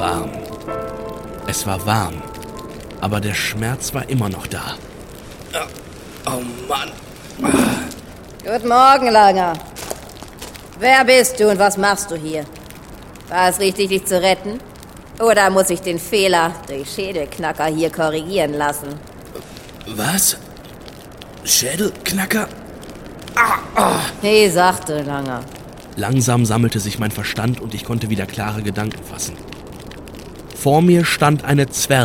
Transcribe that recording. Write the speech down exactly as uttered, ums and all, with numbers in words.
Warm. Es war warm, aber der Schmerz war immer noch da. Oh Mann. Guten Morgen, Langer. Wer bist du und was machst du hier? War es richtig, dich zu retten? Oder muss ich den Fehler durch Schädelknacker hier korrigieren lassen? Was? Schädelknacker? Ah, ah. Hey, sagte Langer. Langsam sammelte sich mein Verstand und ich konnte wieder klare Gedanken fassen. Vor mir stand eine Zwerg.